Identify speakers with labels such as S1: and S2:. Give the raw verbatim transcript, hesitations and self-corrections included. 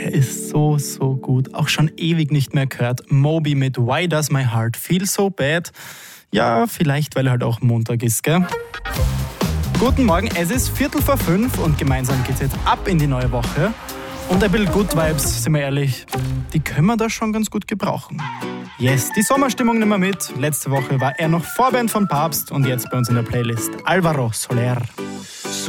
S1: Der ist so, so gut. Auch schon ewig nicht mehr gehört. Moby mit Why Does My Heart Feel So Bad? Ja, vielleicht, weil halt auch Montag ist, gell? Guten Morgen, es ist Viertel vor fünf und gemeinsam geht's jetzt ab in die neue Woche. Und ein bisschen Good Vibes, sind wir ehrlich, die können wir da schon ganz gut gebrauchen. Yes, die Sommerstimmung nehmen wir mit. Letzte Woche war er noch Vorband von Papst und jetzt bei uns in der Playlist Alvaro Soler.